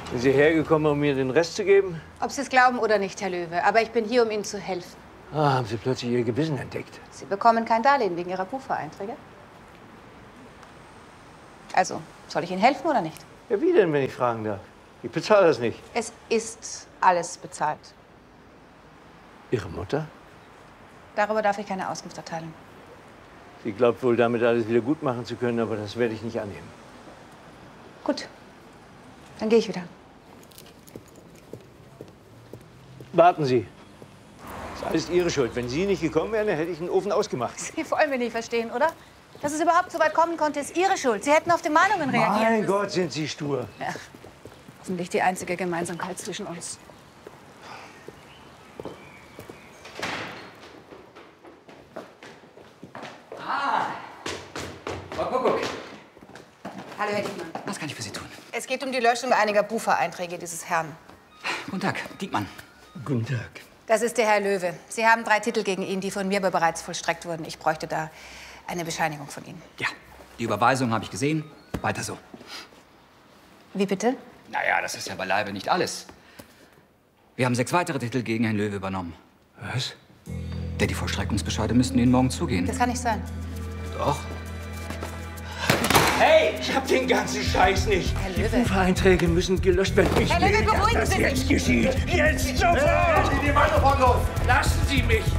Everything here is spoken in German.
Sind Sie hergekommen, um mir den Rest zu geben? Ob Sie es glauben oder nicht, Herr Löwe, aber ich bin hier, um Ihnen zu helfen. Ah, haben Sie plötzlich Ihr Gewissen entdeckt? Sie bekommen kein Darlehen wegen Ihrer Bucheinträge. Also, soll ich Ihnen helfen oder nicht? Ja, wie denn, wenn ich fragen darf? Ich bezahle das nicht. Es ist alles bezahlt. Ihre Mutter? Darüber darf ich keine Auskunft erteilen. Sie glaubt wohl, damit alles wieder gut machen zu können, aber das werde ich nicht annehmen. Gut, dann gehe ich wieder. Warten Sie. Das ist alles Ihre Schuld. Wenn Sie nicht gekommen wären, dann hätte ich den Ofen ausgemacht. Sie wollen mich nicht verstehen, oder? Dass es überhaupt so weit kommen konnte, ist Ihre Schuld. Sie hätten auf die Mahnungen reagieren Mein müssen. Gott, sind Sie stur. Ja, hoffentlich die einzige Gemeinsamkeit zwischen uns. Frau Kuckuck, Hallo, Herr Diekmann. was kann ich für Sie tun? Es geht um die Löschung einiger Bucheinträge dieses Herrn. Guten Tag, Diekmann. Guten Tag. Das ist der Herr Löwe. Sie haben 3 Titel gegen ihn, die von mir aber bereits vollstreckt wurden. Ich bräuchte da eine Bescheinigung von Ihnen. Ja, die Überweisung habe ich gesehen. Weiter so. Wie bitte? Naja, das ist ja beileibe nicht alles. Wir haben 6 weitere Titel gegen Herrn Löwe übernommen. Was? Denn die Vollstreckungsbescheide müssten Ihnen morgen zugehen. Das kann nicht sein. Doch. Hey, ich hab den ganzen Scheiß nicht. Herr Die Löwe. Bucheinträge müssen gelöscht werden. Ich Herr Löwe, will, dass beruhigen das Sie jetzt sich. geschieht. Jetzt sofort! Die Mann von los! Lassen Sie mich!